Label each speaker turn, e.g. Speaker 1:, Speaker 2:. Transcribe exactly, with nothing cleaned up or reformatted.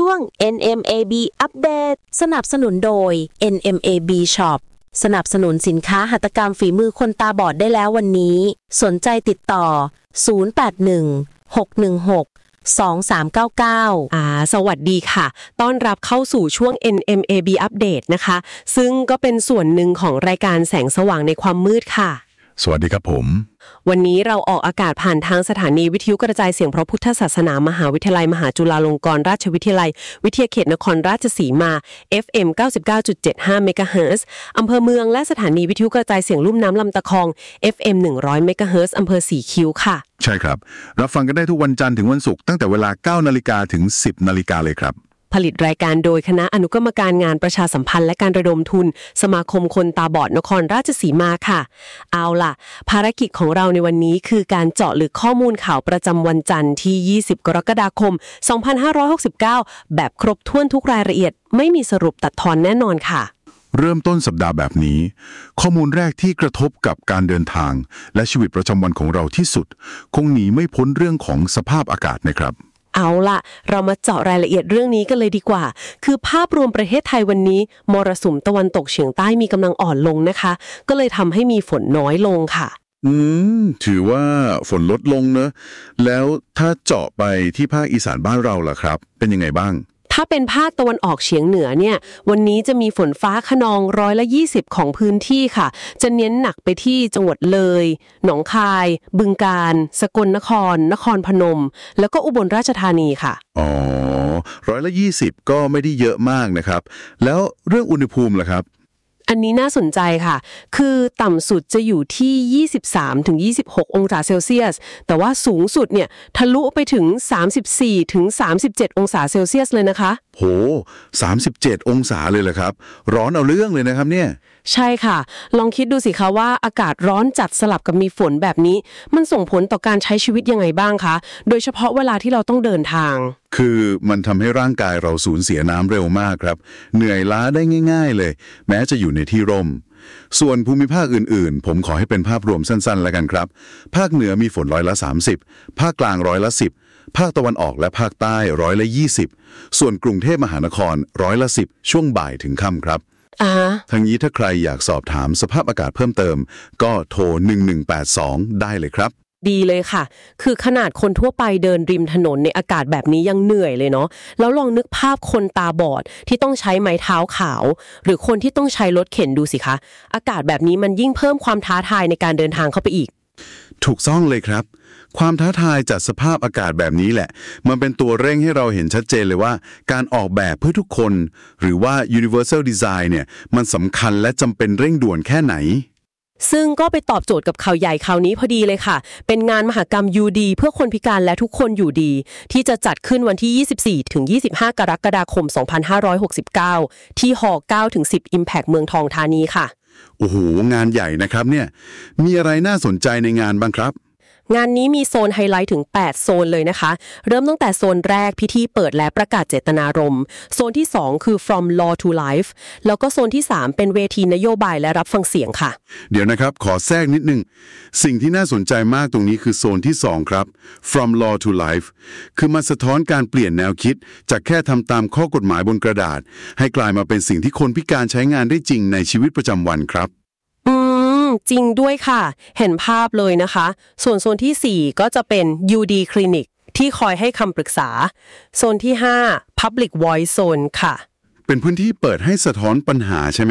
Speaker 1: ช่วง เอ็น เอ็ม เอ บี อัปเดตสนับสนุนโดย เอ็น เอ็ม เอ บี Shop สนับสนุนสินค้าหัตถกรรมฝีมือคนตาบอดได้แล้ววันนี้สนใจติดต่อศูนย์ แปด หนึ่ง หก หนึ่ง หก สอง สาม เก้า เก้า
Speaker 2: อ่าสวัสดีค่ะต้อนรับเข้าสู่ช่วง เอ็น เอ็ม เอ บี อัปเดตนะคะซึ่งก็เป็นส่วนหนึ่งของรายการแสงสว่างในความมืดค่ะ
Speaker 3: สวัสดีครับผม
Speaker 2: วันนี้เราออกอากาศผ่านทางสถานีวิทยุกระจายเสียงพระพุทธศาสนามหาวิทยาลัยมหาจุฬาลงกรณราชวิทยาลัยวิทยาเขตนครราชสีมา เอฟ เอ็ม เก้าสิบเก้าจุดเจ็ดห้า เมกะเฮิรตซ์ อำเภอเมืองและสถานีวิทยุกระจายเสียงลุ่มน้ำลำตะคอง เอฟ เอ็ม หนึ่งร้อย เมกะเฮิรตซ์ อำเภอสีคิ้วค่ะ
Speaker 3: ใช่ครับรับฟังกันได้ทุกวันจันทร์ถึงวันศุกร์ตั้งแต่เวลา เก้านาฬิกา ถึง สิบนาฬิกาเลยครับ
Speaker 2: ผลิตรายการโดยคณะอนุกรรมการงานประชาสัมพันธ์และการระดมทุนสมาคมคนตาบอดนครราชสีมาค่ะเอาล่ะภารกิจของเราในวันนี้คือการเจาะลึกข้อมูลข่าวประจำวันจันทร์ที่ยี่สิบกรกฎาคมสองพันห้าร้อยหกสิบเก้าแบบครบถ้วนทุกรายละเอียดไม่มีสรุปตัดทอนแน่นอนค่ะ
Speaker 3: เริ่มต้นสัปดาห์แบบนี้ข้อมูลแรกที่กระทบกับการเดินทางและชีวิตประจำวันของเราที่สุดคงหนีไม่พ้นเรื่องของสภาพอากาศนะครับ
Speaker 2: เอาล่ะเรามาเจาะรายละเอียดเรื่องนี้กันเลยดีกว่าคือภาพรวมประเทศไทยวันนี้มรสุมตะวันตกเฉียงใต้มีกำลังอ่อนลงนะคะก็เลยทำให้มีฝนน้อยลงค่ะ
Speaker 3: อืมถือว่าฝนลดลงเนอะแล้วถ้าเจาะไปที่ภาคอีสานบ้านเราล่ะครับเป็นยังไงบ้าง
Speaker 2: ถ้าเป็นภาคตะวันออกเฉียงเหนือเนี่ยวันนี้จะมีฝนฟ้าคะนองร้อยละยี่สิบของพื้นที่ค่ะจะเน้นหนักไปที่จังหวัดเลยหนองคายบึงกาฬสกลนครนครพนมแล้วก็อุบลราชธานีค่ะ
Speaker 3: อ๋อร้อยละยี่สิบก็ไม่ได้เยอะมากนะครับแล้วเรื่องอุณหภูมิล่ะครับ
Speaker 2: อันนี้น่าสนใจค่ะคือต่ำสุดจะอยู่ที่ ยี่สิบสามถึงยี่สิบหก องศาเซลเซียสแต่ว่าสูงสุดเนี่ยทะลุไปถึง สามสิบสี่ถึงสามสิบเจ็ด องศาเซลเซียสเลยนะคะ
Speaker 3: โหสามสิบเจ็ดองศาเลยเหรอครับร้อนเอาเรื่องเลยนะครับเนี่ย
Speaker 2: ใช่ค่ะลองคิดดูสิคะว่าอากาศร้อนจัดสลับกับมีฝนแบบนี้มันส่งผลต่อการใช้ชีวิตยังไงบ้างคะโดยเฉพาะเวลาที่เราต้องเดินทาง
Speaker 3: คือมันทำให้ร่างกายเราสูญเสียน้ำเร็วมากครับเหนื่อยล้าได้ง่ายๆเลยแม้จะอยู่ในที่ร่มส่วนภูมิภาคอื่นๆผมขอให้เป็นภาพรวมสั้นๆแล้วกันครับภาคเหนือมีฝนร้อยละสามสิบภาคกลางร้อยละสิบภาคตะวันออกและภาคใต้ร้อยละยี่สิบส่วนกรุงเทพมหานครร้อยละสิบช่วงบ่ายถึงค่ำครับ
Speaker 2: อ่า
Speaker 3: ทั้งนี้ถ้าใครอยากสอบถามสภาพอากาศเพิ่มเติมก็โทรหนึ่งหนึ่งแปดสองได้เลยครับ
Speaker 2: ดีเลยค่ะคือขนาดคนทั่วไปเดินริมถนนในอากาศแบบนี้ยังเหนื่อยเลยเนาะแล้วลองนึกภาพคนตาบอดที่ต้องใช้ไม้เท้าขาวหรือคนที่ต้องใช้รถเข็นดูสิคะอากาศแบบนี้มันยิ่งเพิ่มความท้าทายในการเดินทางเข้าไปอีก
Speaker 3: ถูกต้องเลยครับความท้าทายจากสภาพอากาศแบบนี้แหละมันเป็นตัวเร่งให้เราเห็นชัดเจนเลยว่าการออกแบบเพื่อทุกคนหรือว่า universal design เนี่ยมันสำคัญและจำเป็นเร่งด่วนแค่ไหน
Speaker 2: ซึ่งก็ไปตอบโจทย์กับข่าวใหญ่ข่าวนี้พอดีเลยค่ะเป็นงานมหกรรม ยู ดี เพื่อคนพิการและทุกคนอยู่ดีที่จะจัดขึ้นวันที่ ยี่สิบสี่ถึงยี่สิบห้า กรกฎาคม สองพันห้าร้อยหกสิบเก้า ที่หอ เก้าถึงสิบ Impact เมืองทองธานีค่ะ
Speaker 3: โอ้โหงานใหญ่นะครับเนี่ยมีอะไรน่าสนใจในงานบ้างครับ
Speaker 2: งานนี้มีโซนไฮไลท์ถึงแปดโซนเลยนะคะเริ่มตั้งแต่โซนแรกพิธีเปิดและประกาศเจตนารมณ์โซนที่สองคือ from law to life แล้วก็โซนที่สามเป็นเวทีนโยบายและรับฟังเสียงค่ะ
Speaker 3: เดี๋ยวนะครับขอแทรกนิดนึงสิ่งที่น่าสนใจมากตรงนี้คือโซนที่สองครับ from law to life คือมาสะท้อนการเปลี่ยนแนวคิดจากแค่ทำตามข้อกฎหมายบนกระดาษให้กลายมาเป็นสิ่งที่คนพิการใช้งานได้จริงในชีวิตประจำวันครับ
Speaker 2: จริงด้วยค่ะเห็นภาพเลยนะคะส่วนโซนที่สี่ก็จะเป็น ยู ดี Clinic ที่คอยให้คำปรึกษาโซนที่ห้า Public Voice Zone ค่ะ
Speaker 3: เป็นพื้นที่เปิดให้สะท้อนปัญหาใช่ไหม